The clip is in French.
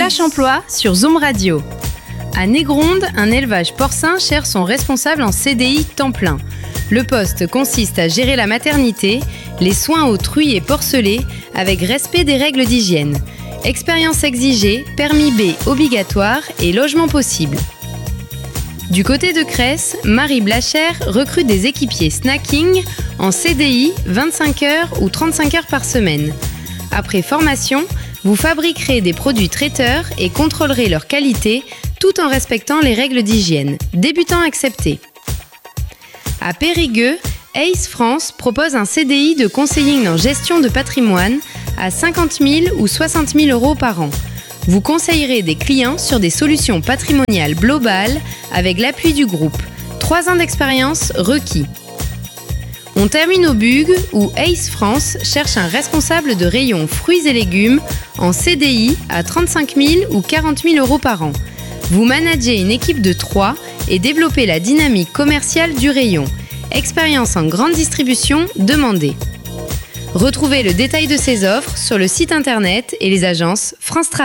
Flash Emploi sur Zoom Radio. À Négronde, un élevage porcin cherche son responsable en CDI temps plein. Le poste consiste à gérer la maternité, les soins aux truies et porcelets avec respect des règles d'hygiène. Expérience exigée, permis B obligatoire et logement possible. Du côté de Cresse, Marie Blachère recrute des équipiers snacking en CDI 25 heures ou 35 heures par semaine. Après formation, vous fabriquerez des produits traiteurs et contrôlerez leur qualité tout en respectant les règles d'hygiène, débutants acceptés. À Périgueux, Ace France propose un CDI de conseilling en gestion de patrimoine à 50 000 ou 60 000 euros par an. Vous conseillerez des clients sur des solutions patrimoniales globales avec l'appui du groupe. 3 ans d'expérience requis. On termine au Bugue où Ace France cherche un responsable de rayon fruits et légumes en CDI à 35 000 ou 40 000 euros par an. Vous managez une équipe de 3 et développez la dynamique commerciale du rayon. Expérience en grande distribution demandée. Retrouvez le détail de ces offres sur le site internet et les agences France Travail.